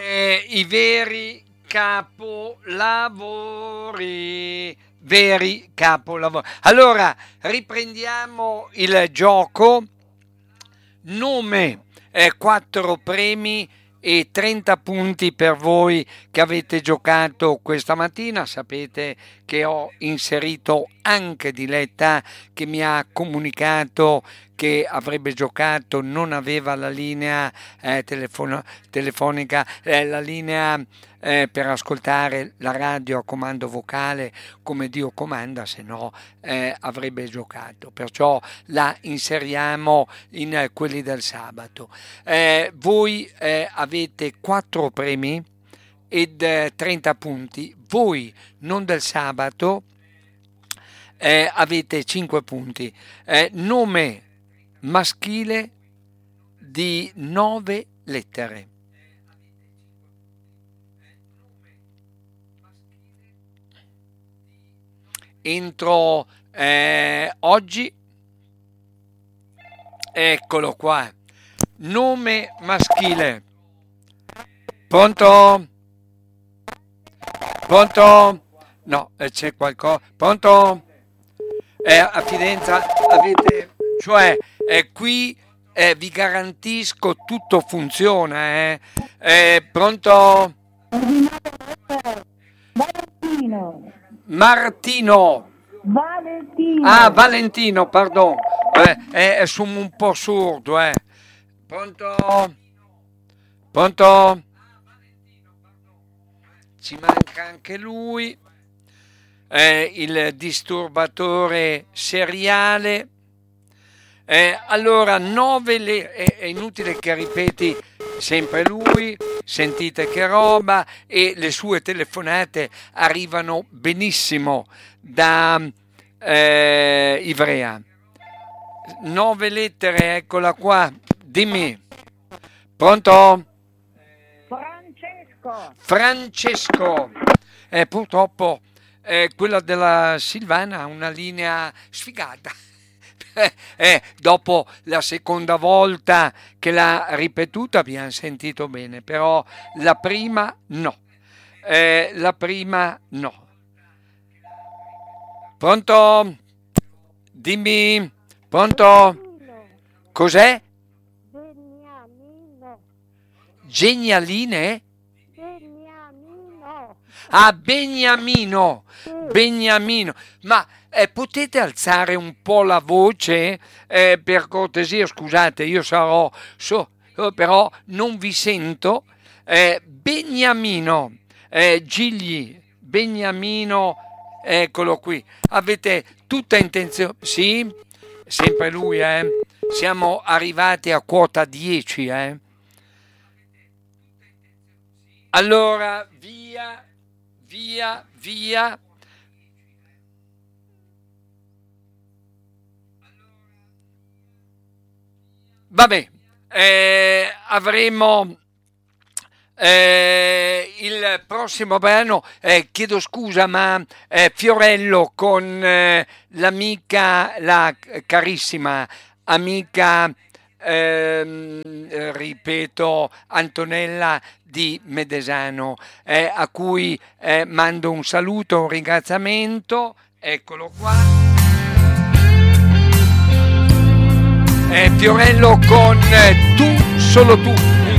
I veri capolavori. Veri capolavori. Allora, riprendiamo il gioco. Nome, 4 premi e 30 punti per voi che avete giocato questa mattina. Sapete che ho inserito anche Diletta, che mi ha comunicato che avrebbe giocato, non aveva la linea telefonica, la linea per ascoltare la radio a comando vocale come Dio comanda, se no avrebbe giocato. Perciò la inseriamo in quelli del sabato. Voi avete 4 premi ed 30 punti. Voi, non del sabato, avete 5 punti. Nome maschile di 9 lettere. Entro oggi, eccolo qua, nome maschile. Pronto? Pronto? No, c'è qualcosa. Pronto? A Fidenza avete, cioè qui vi garantisco tutto funziona. Pronto? Valentino. Martino. Valentino. Ah, Valentino, pardon. Sono un po' sordo. Pronto? Pronto? Ci manca anche lui. Il disturbatore seriale. Allora, 9 è inutile che ripeti sempre lui, sentite che roba, e le sue telefonate arrivano benissimo da Ivrea. 9 lettere, eccola qua, dimmi. Pronto? Francesco. Purtroppo quella della Silvana ha una linea sfigata. Dopo la seconda volta che l'ha ripetuta abbiamo sentito bene, però la prima no. Pronto? Dimmi. Pronto? Cos'è? Genialine? Ah, Beniamino. Ma potete alzare un po' la voce per cortesia? Scusate, io sarò però non vi sento. Beniamino, Gigli, Beniamino, eccolo qui. Avete tutta intenzione? Sì, sempre lui, Siamo arrivati a quota 10, Allora, via. Vabbè, avremo il prossimo brano. Chiedo scusa, ma Fiorello con l'amica, la carissima amica, ripeto, Antonella di Medesano, a cui mando un saluto, un ringraziamento. Eccolo qua. Fiorello con Tu, solo tu.